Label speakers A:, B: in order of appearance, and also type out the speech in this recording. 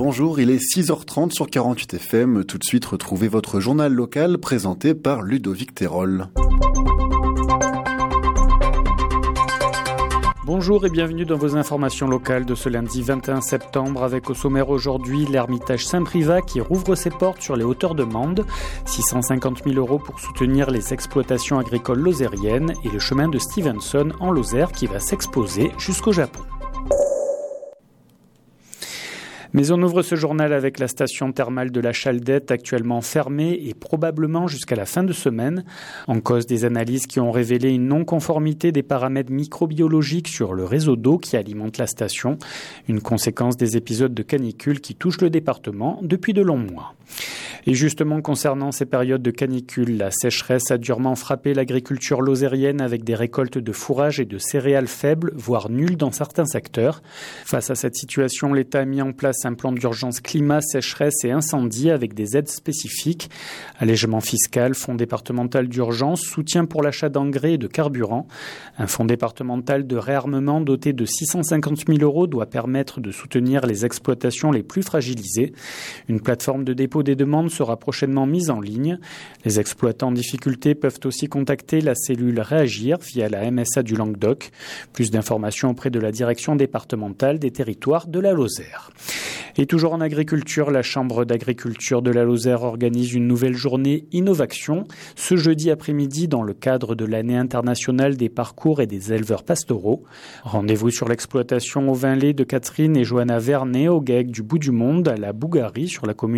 A: bonjour, il est 6h30 sur 48 FM. Tout de suite, retrouvez votre journal local présenté par Ludovic Terol.
B: Bonjour et bienvenue dans vos informations locales de ce lundi 21 septembre avec au sommaire aujourd'hui l'Ermitage Saint-Privat qui rouvre ses portes sur les hauteurs de Mende, 650 000 € pour soutenir les exploitations agricoles lozériennes et le chemin de Stevenson en Lozère qui va s'exposer jusqu'au Japon. Mais on ouvre ce journal avec la station thermale de la Chaldette actuellement fermée et probablement jusqu'à la fin de semaine. En cause des analyses qui ont révélé une non-conformité des paramètres microbiologiques sur le réseau d'eau qui alimente la station. Une conséquence des épisodes de canicule qui touchent le département depuis de longs mois. Et justement, concernant ces périodes de canicule, la sécheresse a durement frappé l'agriculture lozérienne avec des récoltes de fourrage et de céréales faibles, voire nulles dans certains secteurs. Face à cette situation, l'État a mis en place un plan d'urgence climat, sécheresse et incendie avec des aides spécifiques. Allègement fiscal, fonds départemental d'urgence, soutien pour l'achat d'engrais et de carburant. Un fonds départemental de réarmement doté de 650 000 € doit permettre de soutenir les exploitations les plus fragilisées. Une plateforme de dépôt des demandes sera prochainement mise en ligne. Les exploitants en difficulté peuvent aussi contacter la cellule Réagir via la MSA du Languedoc. Plus d'informations auprès de la direction départementale des territoires de la Lozère. Et toujours en agriculture, la Chambre d'agriculture de la Lozère organise une nouvelle journée Innovaction ce jeudi après-midi dans le cadre de l'année internationale des parcours et des éleveurs pastoraux. Rendez-vous sur l'exploitation au vin lait de Catherine et Johanna Vernet au GAEC du Bout du Monde à la Bougarie sur la commune